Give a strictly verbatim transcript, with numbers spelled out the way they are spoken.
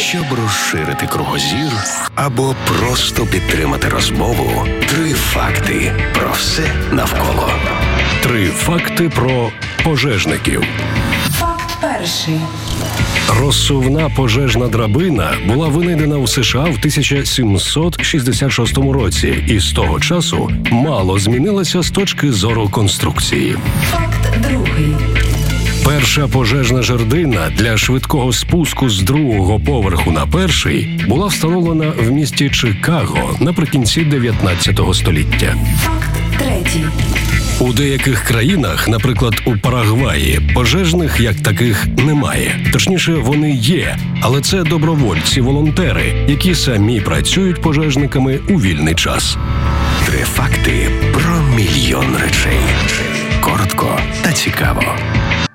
Щоб розширити кругозір або просто підтримати розмову, три факти про все навколо. Три факти про пожежників. Факт перший. Розсувна пожежна драбина була винайдена у США в тисяча сімсот шістдесят шостому році і з того часу мало змінилася з точки зору конструкції. Факт другий. Перша пожежна жердина для швидкого спуску з другого поверху на перший була встановлена в місті Чикаго наприкінці дев'ятнадцятого століття. Факт третій. У деяких країнах, наприклад, у Парагваї, пожежних як таких немає. Точніше, вони є, але це добровольці-волонтери, які самі працюють пожежниками у вільний час. Три факти про мільйон речей. Коротко та цікаво.